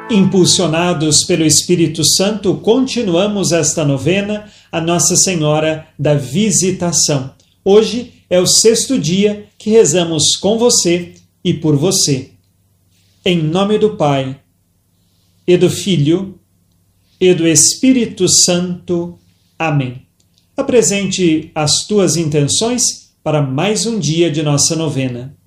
Impulsionados pelo Espírito Santo, continuamos esta novena a Nossa Senhora da Visitação. Hoje é o 6º dia que rezamos com você e por você. Em nome do Pai, e do Filho, e do Espírito Santo. Amém. Apresente as tuas intenções para mais um dia de nossa novena.